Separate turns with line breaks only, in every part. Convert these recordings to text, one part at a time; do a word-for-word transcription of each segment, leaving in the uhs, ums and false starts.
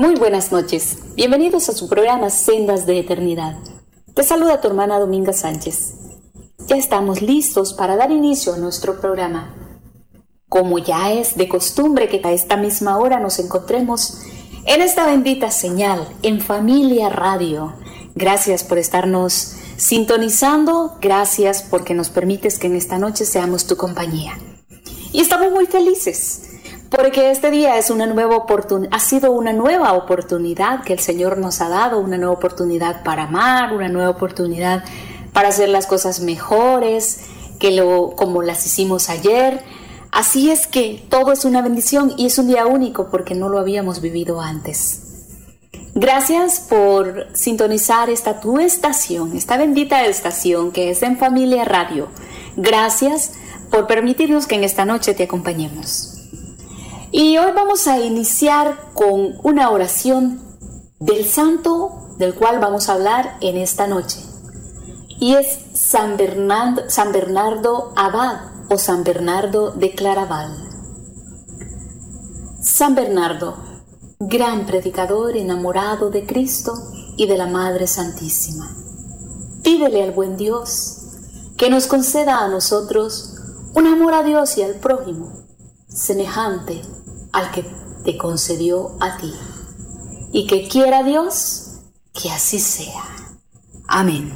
Muy buenas noches, bienvenidos a su programa Sendas de Eternidad. Te saluda tu hermana Dominga Sánchez. Ya estamos listos para dar inicio a nuestro programa. Como ya es de costumbre que a esta misma hora nos encontremos en esta bendita señal, en Familia Radio. Gracias por estarnos sintonizando, gracias porque nos permites que en esta noche seamos tu compañía. Y estamos muy felices, porque este día es una nueva oportun- ha sido una nueva oportunidad que el Señor nos ha dado, una nueva oportunidad para amar, una nueva oportunidad para hacer las cosas mejores, que lo, como las hicimos ayer. Así es que todo es una bendición y es un día único porque no lo habíamos vivido antes. Gracias por sintonizar esta tu estación, esta bendita estación que es en Familia Radio. Gracias por permitirnos que en esta noche te acompañemos. Y hoy vamos a iniciar con una oración del santo del cual vamos a hablar en esta noche. Y es San Bernardo, San Bernardo Abad o San Bernardo de Claraval. San Bernardo, gran predicador enamorado de Cristo y de la Madre Santísima. Pídele al buen Dios que nos conceda a nosotros un amor a Dios y al prójimo, semejante al que te concedió a ti, y que quiera Dios que así sea. Amén.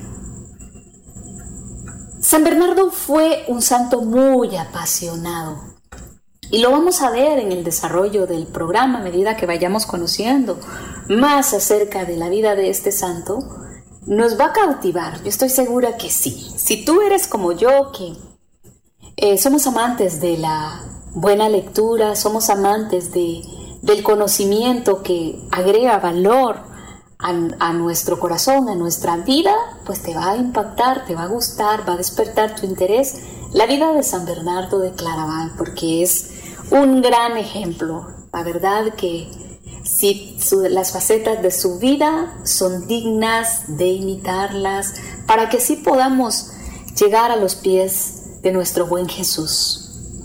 San Bernardo fue un santo muy apasionado, y lo vamos a ver en el desarrollo del programa a medida que vayamos conociendo más acerca de la vida de este santo. Nos va a cautivar, yo estoy segura que sí. Si tú eres como yo, que eh, somos amantes de la buena lectura, somos amantes de, del conocimiento que agrega valor a, a nuestro corazón, a nuestra vida, pues te va a impactar, te va a gustar, va a despertar tu interés la vida de San Bernardo de Claraval, porque es un gran ejemplo. La verdad que si su, las facetas de su vida son dignas de imitarlas, para que así podamos llegar a los pies de nuestro buen Jesús.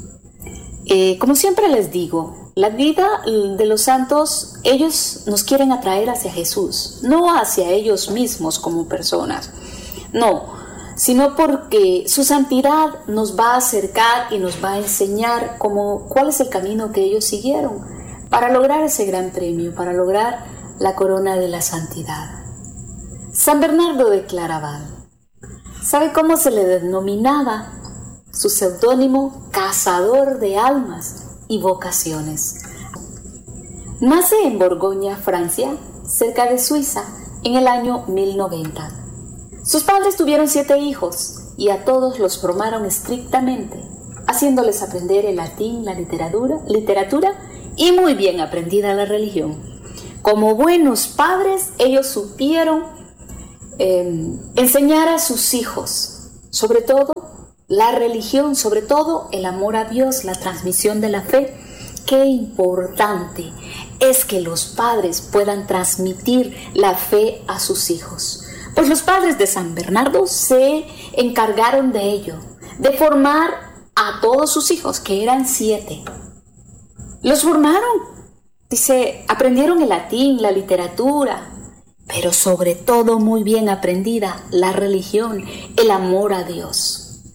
Eh, como siempre les digo, la vida de los santos, ellos nos quieren atraer hacia Jesús, no hacia ellos mismos como personas, no, sino porque su santidad nos va a acercar y nos va a enseñar cómo, cuál es el camino que ellos siguieron para lograr ese gran premio, para lograr la corona de la santidad. San Bernardo de Claraval, ¿sabe cómo se le denominaba? Su seudónimo, cazador de almas y vocaciones. Nace en Borgoña, Francia, cerca de Suiza, en el año mil noventa. Sus padres tuvieron siete hijos y a todos los formaron estrictamente, haciéndoles aprender el latín, la literatura, literatura y muy bien aprendida la religión. Como buenos padres, ellos supieron eh, enseñar a sus hijos, sobre todo la religión, sobre todo el amor a Dios, la transmisión de la fe. Qué importante es que los padres puedan transmitir la fe a sus hijos. Pues los padres de San Bernardo se encargaron de ello, de formar a todos sus hijos, que eran siete. Los formaron, dice, aprendieron el latín, la literatura, pero sobre todo muy bien aprendida la religión, el amor a Dios.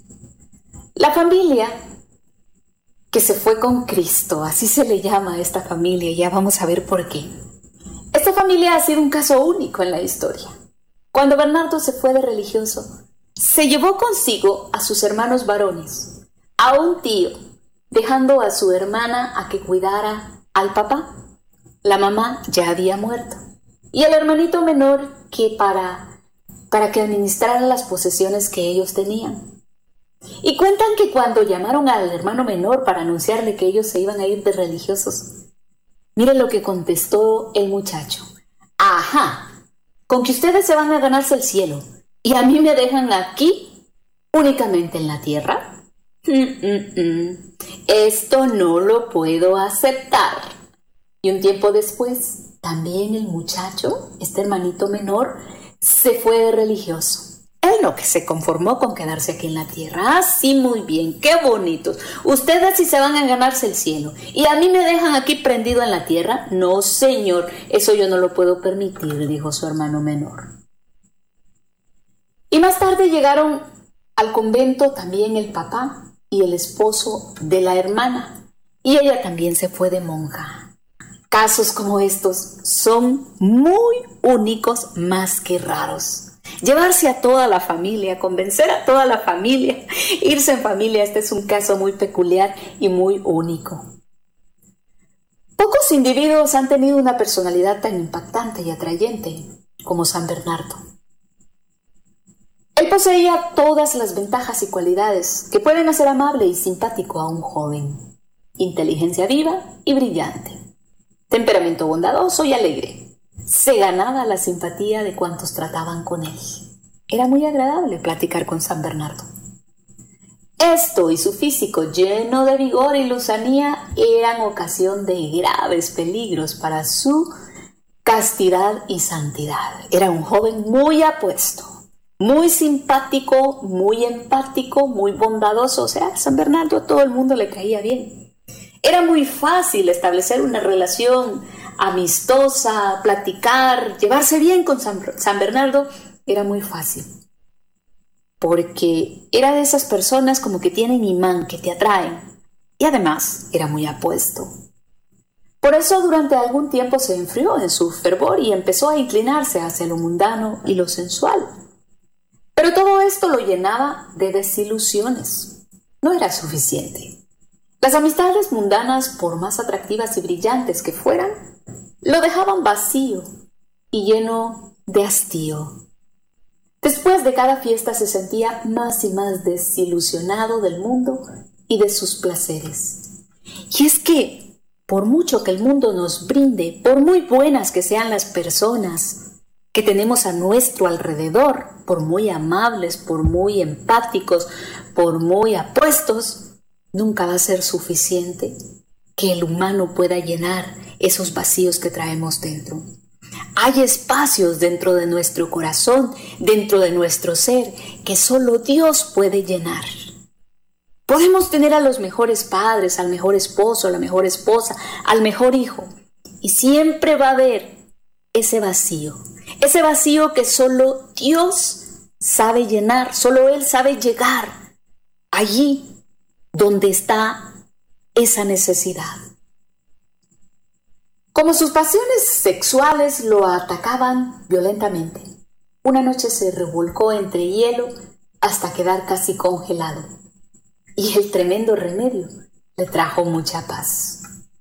La familia que se fue con Cristo, así se le llama a esta familia, y ya vamos a ver por qué. Esta familia ha sido un caso único en la historia. Cuando Bernardo se fue de religioso, se llevó consigo a sus hermanos varones, a un tío, dejando a su hermana a que cuidara al papá. La mamá ya había muerto, y el hermanito menor que para, para que administrara las posesiones que ellos tenían. Y cuentan que cuando llamaron al hermano menor para anunciarle que ellos se iban a ir de religiosos, miren lo que contestó el muchacho. Ajá, con que ustedes se van a ganarse el cielo y a mí me dejan aquí únicamente en la tierra. Mm, mm, mm. Esto no lo puedo aceptar. Y un tiempo después, también el muchacho, este hermanito menor, se fue de religioso. Él no que se conformó con quedarse aquí en la tierra. Ah, sí, muy bien, qué bonitos. Ustedes sí se van a ganarse el cielo. ¿Y a mí me dejan aquí prendido en la tierra? No, señor, eso yo no lo puedo permitir, dijo su hermano menor. Y más tarde llegaron al convento también el papá y el esposo de la hermana. Y ella también se fue de monja. Casos como estos son muy únicos más que raros. Llevarse a toda la familia, convencer a toda la familia, irse en familia, este es un caso muy peculiar y muy único. Pocos individuos han tenido una personalidad tan impactante y atrayente como San Bernardo. Él poseía todas las ventajas y cualidades que pueden hacer amable y simpático a un joven. Inteligencia viva y brillante. Temperamento bondadoso y alegre. Se ganaba la simpatía de cuantos trataban con él. Era muy agradable platicar con San Bernardo. Esto y su físico lleno de vigor y lozanía eran ocasión de graves peligros para su castidad y santidad. Era un joven muy apuesto, muy simpático, muy empático, muy bondadoso. O sea, a San Bernardo a todo el mundo le caía bien. Era muy fácil establecer una relación amistosa, platicar, llevarse bien con San, San Bernardo. Era muy fácil. Porque era de esas personas como que tienen imán, que te atraen. Y además era muy apuesto. Por eso durante algún tiempo se enfrió en su fervor y empezó a inclinarse hacia lo mundano y lo sensual. Pero todo esto lo llenaba de desilusiones. No era suficiente. Las amistades mundanas, por más atractivas y brillantes que fueran, lo dejaban vacío y lleno de hastío. Después de cada fiesta se sentía más y más desilusionado del mundo y de sus placeres. Y es que, por mucho que el mundo nos brinde, por muy buenas que sean las personas que tenemos a nuestro alrededor, por muy amables, por muy empáticos, por muy apuestos, nunca va a ser suficiente que el humano pueda llenar esos vacíos que traemos dentro. Hay espacios dentro de nuestro corazón, dentro de nuestro ser, que solo Dios puede llenar. Podemos tener a los mejores padres, al mejor esposo, a la mejor esposa, al mejor hijo, y siempre va a haber ese vacío, ese vacío que solo Dios sabe llenar, solo Él sabe llegar allí donde está esa necesidad. Como sus pasiones sexuales lo atacaban violentamente, una noche se revolcó entre hielo hasta quedar casi congelado, y el tremendo remedio le trajo mucha paz.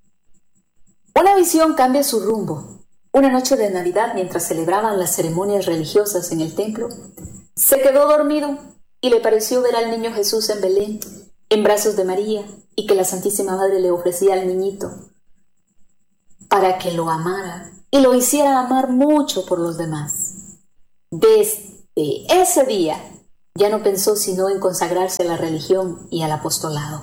Una visión cambia su rumbo. Una noche de Navidad, mientras celebraban las ceremonias religiosas en el templo, se quedó dormido y le pareció ver al niño Jesús en Belén, en brazos de María, y que la Santísima Madre le ofrecía al niñito para que lo amara y lo hiciera amar mucho por los demás. Desde ese día ya no pensó sino en consagrarse a la religión y al apostolado.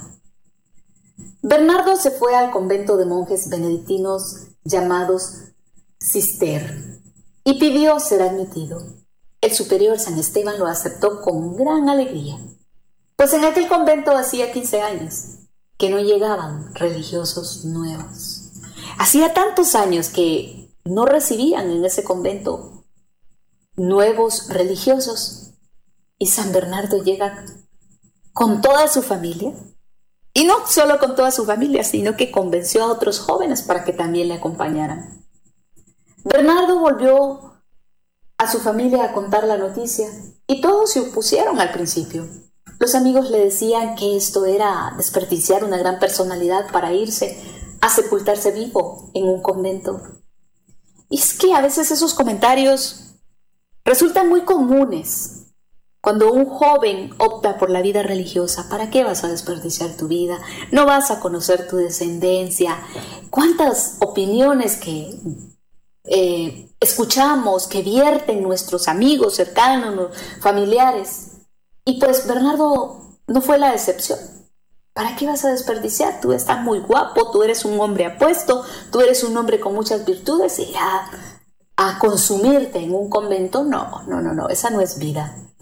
Bernardo se fue al convento de monjes benedictinos llamados Cister y pidió ser admitido. El superior San Esteban lo aceptó con gran alegría, pues en aquel convento hacía quince años que no llegaban religiosos nuevos. Hacía tantos años que no recibían en ese convento nuevos religiosos, y San Bernardo llega con toda su familia, y no solo con toda su familia, sino que convenció a otros jóvenes para que también le acompañaran. Bernardo volvió a su familia a contar la noticia, y todos se opusieron al principio. Los amigos le decían que esto era desperdiciar una gran personalidad para irse a sepultarse vivo en un convento. Y es que a veces esos comentarios resultan muy comunes. Cuando un joven opta por la vida religiosa, ¿para qué vas a desperdiciar tu vida? No vas a conocer tu descendencia. ¿Cuántas opiniones que eh, escuchamos, que vierten nuestros amigos cercanos, familiares? Y pues Bernardo no fue la excepción. ¿Para qué vas a desperdiciar? Tú estás muy guapo, tú eres un hombre apuesto, tú eres un hombre con muchas virtudes, y a, a consumirte en un convento, no, no, no, no, esa no es vida.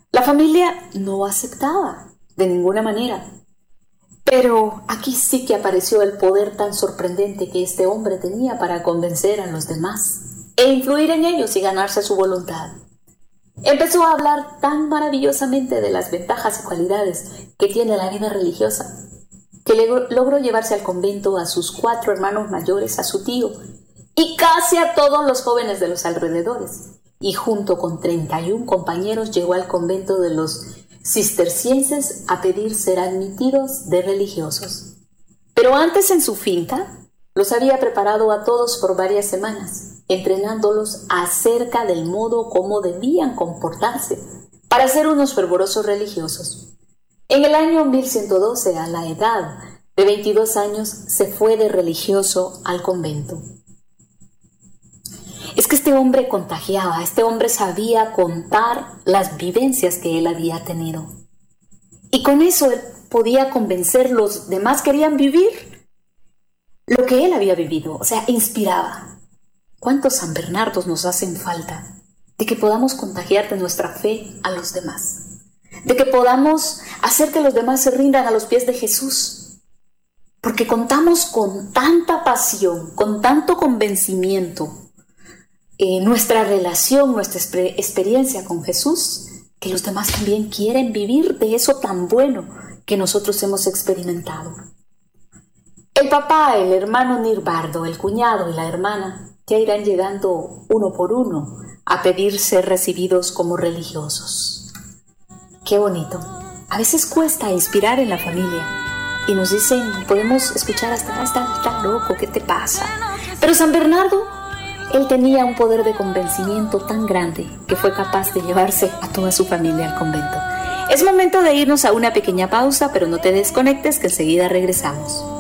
La familia no aceptaba de ninguna manera. Pero aquí sí que apareció el poder tan sorprendente que este hombre tenía para convencer a los demás e influir en ellos y ganarse su voluntad. Empezó a hablar tan maravillosamente de las ventajas y cualidades que tiene la vida religiosa, que logró llevarse al convento a sus cuatro hermanos mayores, a su tío y casi a todos los jóvenes de los alrededores, y junto con treinta y un compañeros llegó al convento de los cistercienses a pedir ser admitidos de religiosos. Pero antes, en su finca, los había preparado a todos por varias semanas, entrenándolos acerca del modo como debían comportarse para ser unos fervorosos religiosos. En el año mil ciento doce, a la edad de veintidós años, se fue de religioso al convento. Es que este hombre contagiaba, este hombre sabía contar las vivencias que él había tenido. Y con eso él podía convencer, los demás querían vivir lo que él había vivido, o sea, inspiraba. ¿Cuántos San Bernardos nos hacen falta? De que podamos contagiar de nuestra fe a los demás, de que podamos hacer que los demás se rindan a los pies de Jesús, porque contamos con tanta pasión, con tanto convencimiento, Eh, nuestra relación, nuestra experiencia con Jesús, que los demás también quieren vivir de eso tan bueno que nosotros hemos experimentado. El papá, el hermano Nirbardo, el cuñado y la hermana ya irán llegando uno por uno a pedir ser recibidos como religiosos. Qué bonito. A veces cuesta inspirar en la familia y nos dicen, podemos escuchar hasta, está, está loco, ¿qué te pasa? Pero San Bernardo, él tenía un poder de convencimiento tan grande que fue capaz de llevarse a toda su familia al convento. Es momento de irnos a una pequeña pausa, pero no te desconectes, que enseguida regresamos.